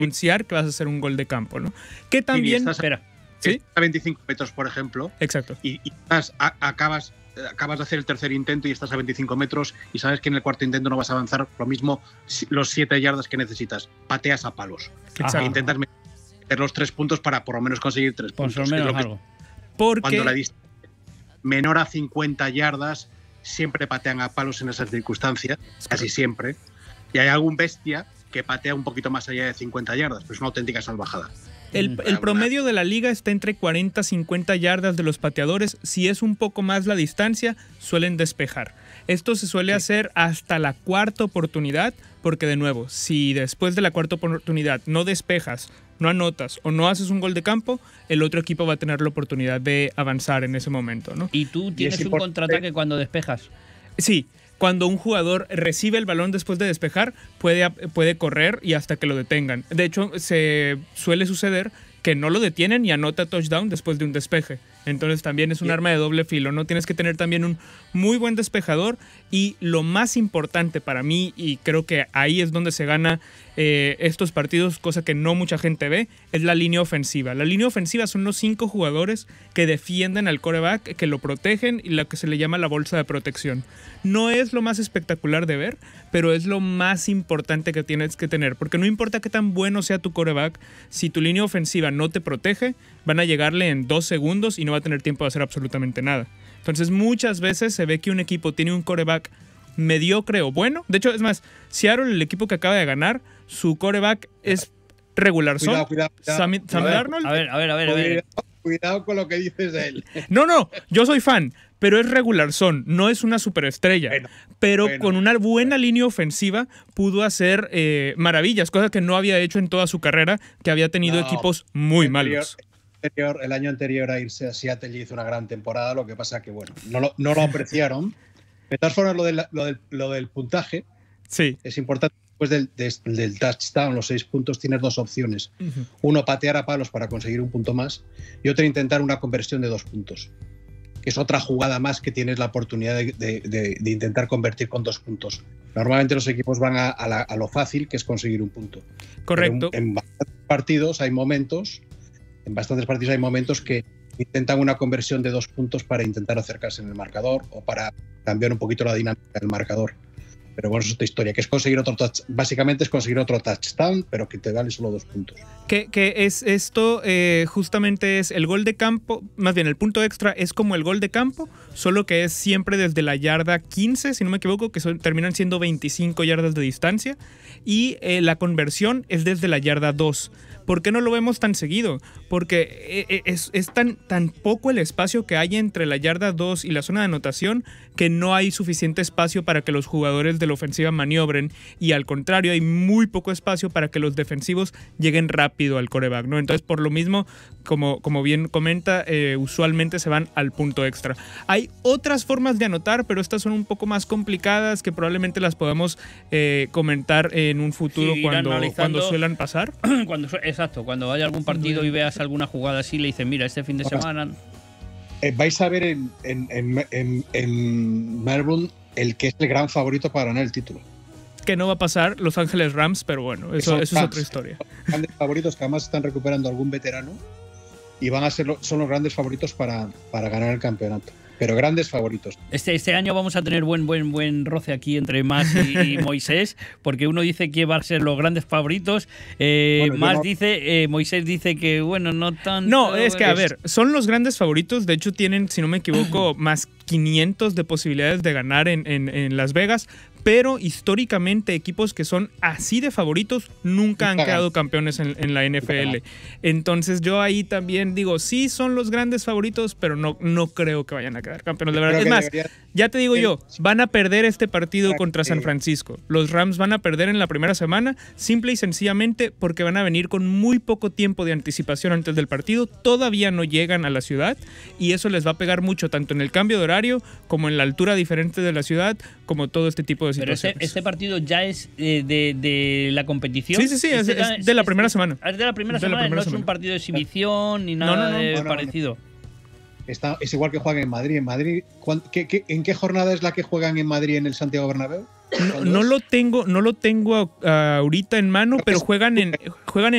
anunciar que vas a hacer un gol de campo, ¿no? Que también... Espera. ¿Sí? A 25 metros, por ejemplo. Exacto. Y acabas de hacer el tercer intento y estás a 25 metros y sabes que en el cuarto intento no vas a avanzar lo mismo los 7 yardas que necesitas. Pateas a palos. Exacto. Intentas meter los 3 puntos para por lo menos conseguir 3 puntos. Por lo menos algo. Porque... Cuando la distancia menor a 50 yardas, siempre patean a palos en esas circunstancias, casi siempre. Y hay algún bestia que patea un poquito más allá de 50 yardas, pero es una auténtica salvajada. El promedio de la liga está entre 40 y 50 yardas de los pateadores. Si es un poco más la distancia, suelen despejar. Esto se suele hacer hasta la cuarta oportunidad, porque de nuevo, si después de la cuarta oportunidad no despejas, no anotas o no haces un gol de campo, el otro equipo va a tener la oportunidad de avanzar en ese momento, ¿no? ¿Y tú tienes un contraataque cuando despejas? Sí. Cuando un jugador recibe el balón después de despejar, puede correr y hasta que lo detengan. De hecho, se suele suceder que no lo detienen y anota touchdown después de un despeje. Entonces también es un arma de doble filo, ¿no? Tienes que tener también un muy buen despejador y lo más importante para mí, y creo que ahí es donde se gana estos partidos, cosa que no mucha gente ve, es la línea ofensiva. La línea ofensiva son los 5 jugadores que defienden al quarterback, que lo protegen y lo que se le llama la bolsa de protección. No es lo más espectacular de ver, pero es lo más importante que tienes que tener, porque no importa qué tan bueno sea tu quarterback, si tu línea ofensiva no te protege, van a llegarle en 2 segundos y no va a tener tiempo de hacer absolutamente nada. Entonces muchas veces se ve que un equipo tiene un quarterback mediocre o bueno. De hecho, es más, Seattle, el equipo que acaba de ganar, su quarterback es regular. Cuidado. Sam Darnold. A ver. Cuidado con lo que dices de él. No, yo soy fan, pero es regular son, no es una superestrella. Pero con una buena línea ofensiva pudo hacer maravillas, cosas que no había hecho en toda su carrera, que había tenido equipos muy malos. El año anterior a irse a Seattle hizo una gran temporada, lo que pasa que bueno, no lo apreciaron. De todas formas, lo del puntaje es importante. Después del touchdown, los 6 puntos, tienes 2 opciones. Uno, patear a palos para conseguir un punto más, y otro, intentar una conversión de 2 puntos, que es otra jugada más que tienes la oportunidad de intentar convertir con 2 puntos. Normalmente los equipos van a lo fácil, que es conseguir un punto. Correcto. Pero en bastantes partidos hay momentos que intentan una conversión de 2 puntos para intentar acercarse en el marcador o para cambiar un poquito la dinámica del marcador. Pero bueno, es otra historia, que es conseguir otro básicamente es conseguir otro touchdown, pero que te vale solo 2 puntos. Que es esto, justamente es el gol de campo, más bien el punto extra es como el gol de campo, solo que es siempre desde la yarda 15, si no me equivoco, que terminan siendo 25 yardas de distancia, y la conversión es desde la yarda 2. ¿Por qué no lo vemos tan seguido? Porque es tan poco el espacio que hay entre la yarda 2 y la zona de anotación que no hay suficiente espacio para que los jugadores de la ofensiva maniobren, y al contrario hay muy poco espacio para que los defensivos lleguen rápido al quarterback, ¿no? Entonces, por lo mismo, como bien comenta, usualmente se van al punto extra. Hay otras formas de anotar, pero estas son un poco más complicadas, que probablemente las podamos comentar en un futuro cuando suelan pasar. Exacto, cuando haya algún partido y veas alguna jugada así, le dicen, mira, este fin de semana... Vais a ver en Melbourne el que es el gran favorito para ganar el título. Que no va a pasar Los Ángeles Rams, pero bueno, eso es otra historia. Los grandes favoritos que además están recuperando algún veterano y son los grandes favoritos para ganar el campeonato. Pero grandes favoritos. Este año vamos a tener buen roce aquí entre Mas y Moisés, porque uno dice que van a ser los grandes favoritos. Moisés dice que, bueno, no tanto. No, es que, a ver, son los grandes favoritos. De hecho, tienen, si no me equivoco, más 500 de posibilidades de ganar en Las Vegas. Pero históricamente equipos que son así de favoritos nunca han quedado campeones en la NFL. Entonces yo ahí también digo, sí son los grandes favoritos, pero no creo que vayan a quedar campeones, de verdad. Es más, ya te digo yo, van a perder este partido contra San Francisco. Los Rams van a perder en la primera semana, simple y sencillamente porque van a venir con muy poco tiempo de anticipación antes del partido. Todavía no llegan a la ciudad y eso les va a pegar mucho, tanto en el cambio de horario como en la altura diferente de la ciudad, como todo este tipo de situaciones. Pero este partido ya es de la competición. Sí, es de la primera semana. Es de la primera semana, no es un partido de exhibición ni nada parecido. es igual que juegan en Madrid. En Madrid, ¿en qué jornada es la que juegan en Madrid en el Santiago Bernabéu? No lo tengo ahorita en mano, pero juegan en